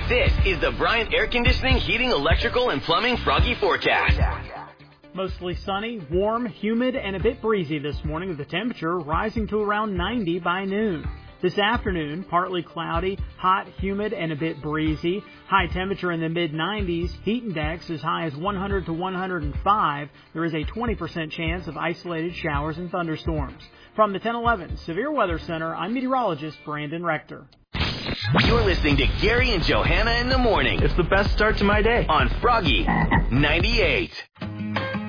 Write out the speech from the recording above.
This is the Bryant Air Conditioning, Heating, Electrical, and Plumbing Froggy Forecast. Mostly sunny, warm, humid, and a bit breezy this morning, with the temperature rising to around 90 by noon. This afternoon, partly cloudy, hot, humid, and a bit breezy. High temperature in the mid-90s. Heat index as high as 100 to 105. There is a 20% chance of isolated showers and thunderstorms. From the 1011 Severe Weather Center, I'm meteorologist Brandon Rector. You're listening to Gary and Johanna in the morning. It's the best start to my day. On Froggy 98.